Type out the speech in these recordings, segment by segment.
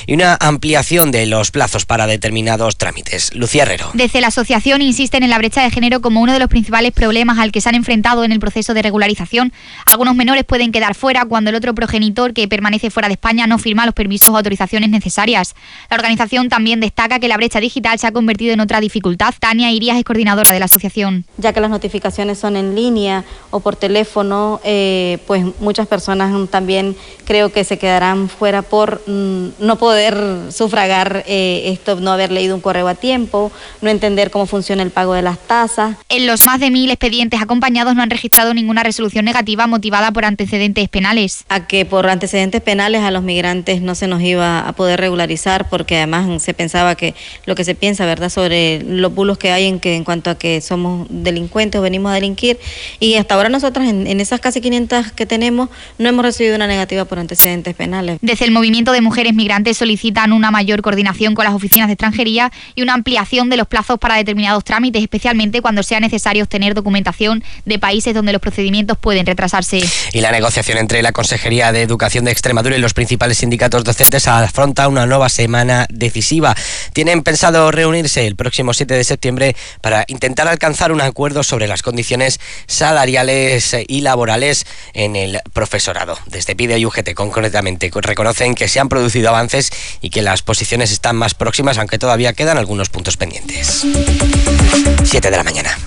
y una ampliación de los plazos para determinados trámites. Lucía Herrero. Desde la asociación insisten en la brecha de género como uno de los principales problemas al que se han enfrentado en el proceso de regularización. Algunos menores pueden quedar fuera cuando el otro progenitor que permanece fuera de España no firma los permisos o autorizaciones necesarias. La organización también destaca que la brecha digital se ha convertido en otra dificultad. Tania Irías es coordinadora de la asociación. Ya que las notificaciones son en línea o por teléfono, pues muchas personas también creo que se quedarán fuera por no poder sufragar esto, no haber leído un correo a tiempo, no entender cómo funciona el pago de las tasas. En los más de 1000 expedientes acompañados no han registrado ninguna resolución negativa motivada por antecedentes penales. A que por antecedentes penales a los migrantes no se nos iba a poder regularizar, porque además se pensaba que lo que se piensa, ¿verdad?, sobre los bulos que hay en cuanto a que somos delincuentes o venimos a delinquir, y hasta ahora nosotras en esas casi 500 que tenemos no hemos recibido una negativa por antecedentes penales. Desde el movimiento de mujeres migrantes solicitan una mayor coordinación con las oficinas de extranjería y una ampliación de los plazos para determinados trámites, especialmente cuando sea necesario obtener documentación de países donde los procedimientos pueden retrasarse. Y la negociación entre la Consejería de Educación de Extremadura y los principales sindicatos docentes afronta una nueva semana decisiva. Tienen pensado reunirse el próximo 7 de septiembre para intentar alcanzar un acuerdo sobre las condiciones salariales y laborales en el profesorado. Desde PIDE y UGT concretamente reconocen que se han producido avances y que las posiciones están más próximas, aunque todavía quedan algunos puntos pendientes. 7 de la mañana.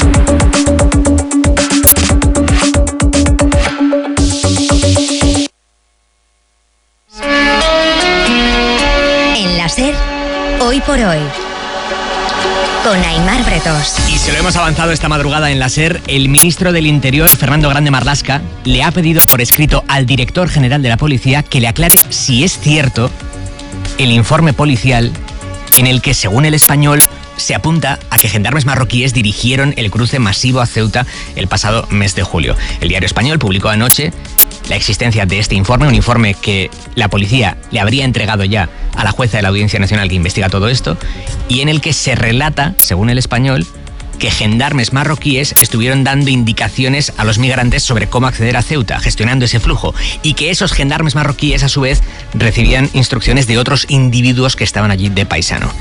En la SER, hoy por hoy, con Aimar Bretos. Y se lo hemos avanzado esta madrugada en la SER, el ministro del Interior, Fernando Grande Marlaska, le ha pedido por escrito al director general de la policía que le aclare si es cierto el informe policial en el que, según El Español, se apunta a que gendarmes marroquíes dirigieron el cruce masivo a Ceuta el pasado mes de julio. El diario Español publicó anoche la existencia de este informe, un informe que la policía le habría entregado ya a la jueza de la Audiencia Nacional que investiga todo esto, y en el que se relata, según El Español, que gendarmes marroquíes estuvieron dando indicaciones a los migrantes sobre cómo acceder a Ceuta, gestionando ese flujo, y que esos gendarmes marroquíes, a su vez, recibían instrucciones de otros individuos que estaban allí de paisano.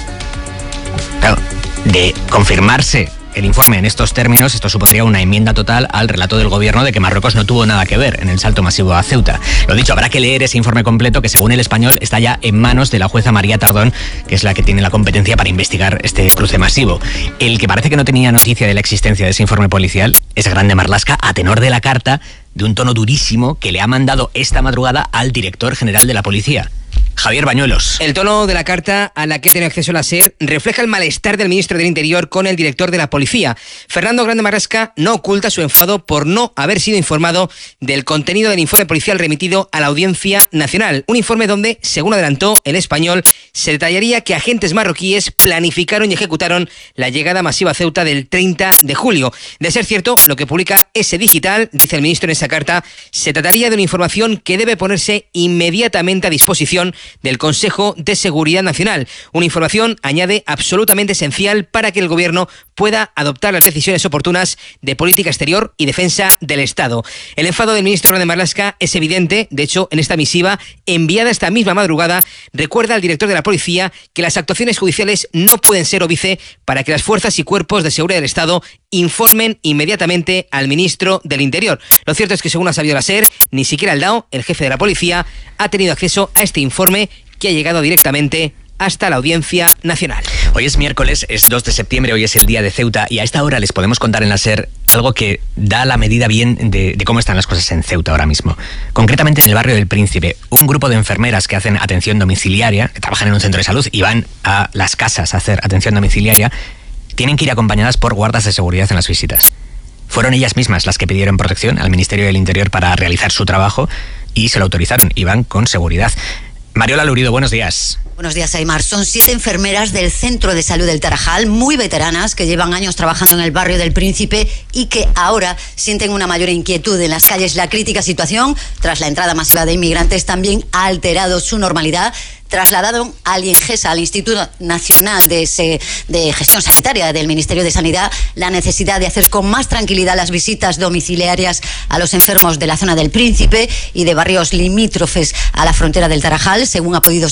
Claro, de confirmarse el informe en estos términos, esto supondría una enmienda total al relato del gobierno de que Marruecos no tuvo nada que ver en el salto masivo a Ceuta. Lo dicho, habrá que leer ese informe completo que, según El Español, está ya en manos de la jueza María Tardón, que es la que tiene la competencia para investigar este cruce masivo. El que parece que no tenía noticia de la existencia de ese informe policial es Grande Marlaska, a tenor de la carta de un tono durísimo que le ha mandado esta madrugada al director general de la policía, Javier Bañuelos. El tono de la carta a la que ha tenido acceso la SER refleja el malestar del ministro del Interior con el director de la policía. Fernando Grande Marlaska no oculta su enfado por no haber sido informado del contenido del informe policial remitido a la Audiencia Nacional. Un informe donde, según adelantó El Español, se detallaría que agentes marroquíes planificaron y ejecutaron la llegada masiva a Ceuta del 30 de julio. De ser cierto, lo que publica ese digital, dice el ministro en esa carta, se trataría de una información que debe ponerse inmediatamente a disposición del Consejo de Seguridad Nacional. Una información, añade, absolutamente esencial para que el Gobierno pueda adoptar las decisiones oportunas de política exterior y defensa del Estado. El enfado del ministro Grande Marlaska es evidente. De hecho, en esta misiva, enviada esta misma madrugada, recuerda al director de la policía que las actuaciones judiciales no pueden ser óbice para que las fuerzas y cuerpos de seguridad del Estado informen inmediatamente al ministro del Interior. Lo cierto es que, según ha sabido la SER, ni siquiera el DAO, el jefe de la policía, ha tenido acceso a este informe que ha llegado directamente hasta la Audiencia Nacional. Hoy es miércoles, es 2 de septiembre, hoy es el día de Ceuta, y a esta hora les podemos contar en la SER algo que da la medida bien de cómo están las cosas en Ceuta ahora mismo. Concretamente en el barrio del Príncipe, un grupo de enfermeras que hacen atención domiciliaria, que trabajan en un centro de salud y van a las casas a hacer atención domiciliaria, tienen que ir acompañadas por guardas de seguridad en las visitas. Fueron ellas mismas las que pidieron protección al Ministerio del Interior para realizar su trabajo y se lo autorizaron, y van con seguridad. Mariola Lurido, buenos días. Buenos días, Aimar. Son 7 enfermeras del Centro de Salud del Tarajal, muy veteranas, que llevan años trabajando en el barrio del Príncipe y que ahora sienten una mayor inquietud en las calles. La crítica situación, tras la entrada masiva de inmigrantes, también ha alterado su normalidad. Trasladaron al INGESA, al Instituto Nacional de Gestión Sanitaria del Ministerio de Sanidad, la necesidad de hacer con más tranquilidad las visitas domiciliarias a los enfermos de la zona del Príncipe y de barrios limítrofes a la frontera del Tarajal, según ha podido